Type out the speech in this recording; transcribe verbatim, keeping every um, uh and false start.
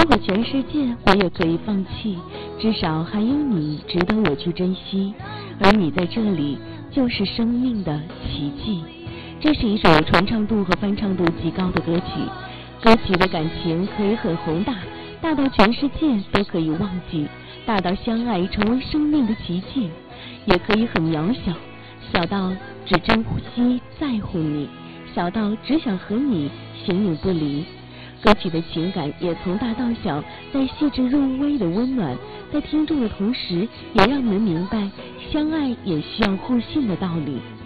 果全世界我也可以放弃，至少还有你值得我去珍惜，而你在这里就是生命的奇迹。这是一首传唱度和翻唱度极高的歌曲，歌曲的感情可以很宏大，大到全世界都可以忘记，大到相爱成为生命的奇迹，也可以很渺小，小到只珍惜在乎你，小到只想和你形影不离。歌曲的情感也从大到小，在细致入微的温暖，在听众的同时，也让我们明白相爱也需要互信的道理。